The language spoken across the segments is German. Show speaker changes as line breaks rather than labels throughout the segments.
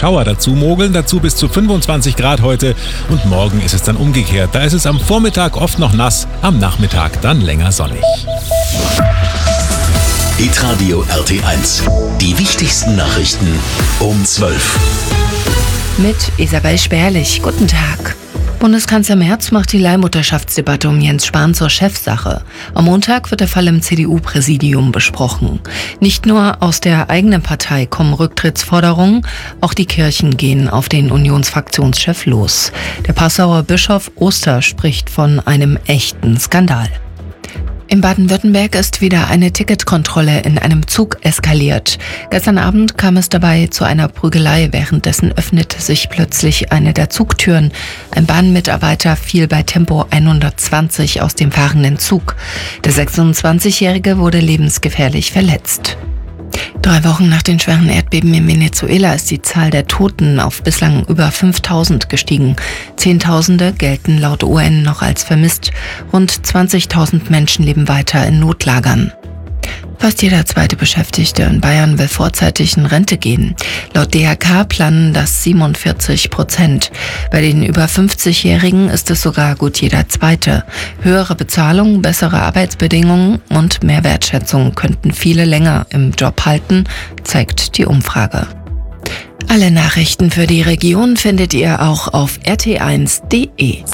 Schauer dazu mogeln, dazu bis zu 25 Grad heute und morgen ist es dann umgekehrt. Da ist es am Vormittag oft noch nass, am Nachmittag dann länger sonnig.
Hitradio RT1. Die wichtigsten Nachrichten um 12.
Mit Isabel Sperlich. Guten Tag. Bundeskanzler Merz macht die Leihmutterschaftsdebatte um Jens Spahn zur Chefsache. Am Montag wird der Fall im CDU-Präsidium besprochen. Nicht nur aus der eigenen Partei kommen Rücktrittsforderungen, auch die Kirchen gehen auf den Unionsfraktionschef los. Der Passauer Bischof Oster spricht von einem echten Skandal. In Baden-Württemberg ist wieder eine Ticketkontrolle in einem Zug eskaliert. Gestern Abend kam es dabei zu einer Prügelei. Währenddessen öffnete sich plötzlich eine der Zugtüren. Ein Bahnmitarbeiter fiel bei Tempo 120 aus dem fahrenden Zug. Der 26-Jährige wurde lebensgefährlich verletzt. 3 Wochen nach den schweren Erdbeben in Venezuela ist die Zahl der Toten auf bislang über 5.000 gestiegen. Zehntausende gelten laut UN noch als vermisst. Rund 20.000 Menschen leben weiter in Notlagern. Fast jeder zweite Beschäftigte in Bayern will vorzeitig in Rente gehen. Laut DRK planen das 47%. Bei den über 50-Jährigen ist es sogar gut jeder Zweite. Höhere Bezahlung, bessere Arbeitsbedingungen und mehr Wertschätzung könnten viele länger im Job halten, zeigt die Umfrage. Alle Nachrichten für die Region findet ihr auch auf rt1.de.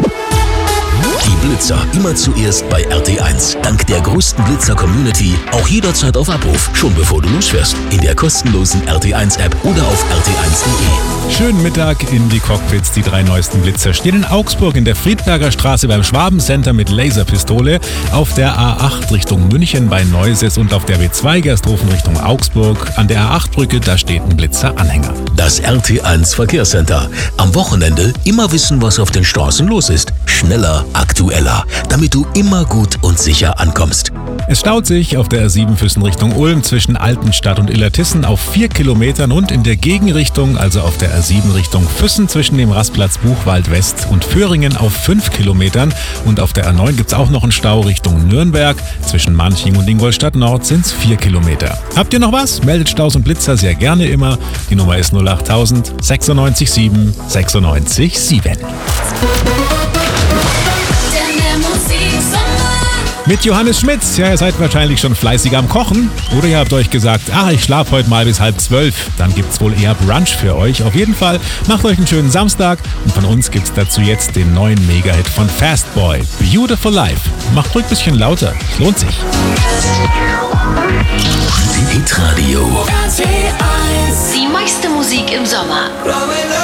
Die Blitzer immer zuerst bei RT1. Dank der größten Blitzer-Community auch jederzeit auf Abruf. Schon bevor du losfährst. In der kostenlosen RT1-App oder auf rt1.de.
Schönen Mittag in die Cockpits. Die 3 neuesten Blitzer stehen in Augsburg in der Friedberger Straße beim Schwaben-Center mit Laserpistole, auf der A8 Richtung München bei Neuses und auf der B2 Gersthofen Richtung Augsburg. An der A8-Brücke, da steht ein Blitzer-Anhänger.
Das RT1 Verkehrscenter. Am Wochenende immer wissen, was auf den Straßen los ist. Schneller, aktueller, damit du immer gut und sicher ankommst.
Es staut sich auf der R7 Füssen Richtung Ulm zwischen Altenstadt und Illertissen auf 4 Kilometern und in der Gegenrichtung, also auf der R7 Richtung Füssen zwischen dem Rastplatz Buchwald West und Föhringen auf 5 Kilometern. Und auf der R9 gibt es auch noch einen Stau Richtung Nürnberg. Zwischen Manching und Ingolstadt Nord sind es 4 Kilometer. Habt ihr noch was? Meldet Staus und Blitzer sehr gerne immer. Die Nummer ist 08000 96 7 96 7. Mit Johannes Schmitz. Ja, ihr seid wahrscheinlich schon fleißig am Kochen. Oder ihr habt euch gesagt, ich schlafe heute mal bis 11:30. Dann gibt's wohl eher Brunch für euch. Auf jeden Fall, macht euch einen schönen Samstag. Und von uns gibt's dazu jetzt den neuen Mega-Hit von Fastboy. Beautiful Life. Macht ruhig ein bisschen lauter. Es lohnt sich.
Hitradio.
Die meiste Musik im Sommer.